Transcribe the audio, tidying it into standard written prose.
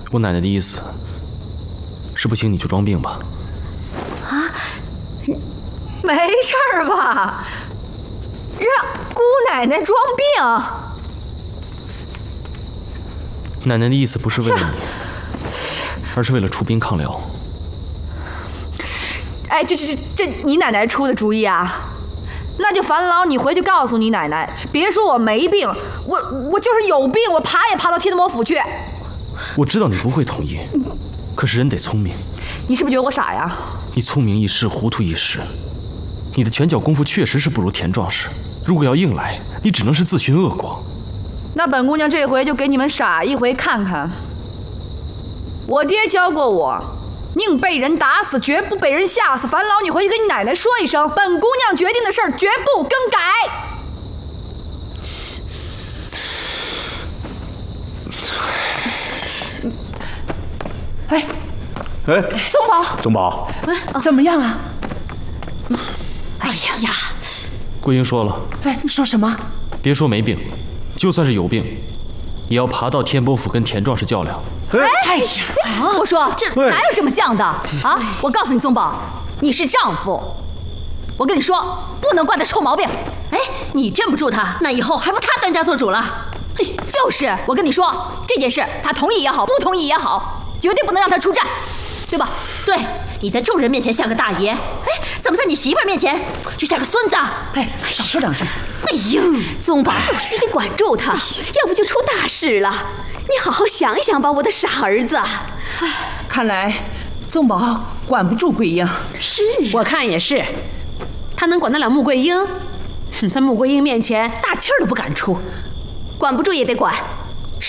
我奶奶的意思是，不行你就装病吧。 啊，没事儿吧？让姑奶奶装病？ 奶奶的意思不是为了你，而是为了出兵抗辽。 哎，这你奶奶出的主意啊？那就烦劳你回去告诉你奶奶，别说我没病，我就是有病，我爬也爬到天魔府去。 我知道你不会同意，可是人得聪明。 你是不是觉得我傻呀？ 你聪明一时，糊涂一时。你的拳脚功夫确实是不如田壮士，如果要硬来，你只能是自寻恶果。 那本姑娘这回就给你们傻一回看看。我爹教过我，宁被人打死，绝不被人吓死。烦劳你回去跟你奶奶说一声，本姑娘决定的事儿绝不更改。 哎， 宗宝， 怎么样啊？ 哎呀， 桂英说了， 哎，你说什么？ 别说没病，就算是有病，也要爬到天波府跟田壮士较量。 哎呀， 我说这哪有这么犟的啊！我告诉你，宗宝，你是丈夫，我跟你说，不能惯他臭毛病。哎，你镇不住他，那以后还不他当家做主了？嘿，就是，我跟你说，这件事他同意也好，不同意也好，绝对不能让他出战，对吧？对，你在众人面前像个大爷，哎，怎么在你媳妇儿面前就像个孙子？ 哎，少说两句。 哎呦， 宗宝，你得管住他，要不就出大事了。你好好想一想吧，我的傻儿子。 看来宗宝管不住桂英。 是， 我看也是，他能管得了穆桂英？在穆桂英面前，大气儿都不敢出。 管不住也得管。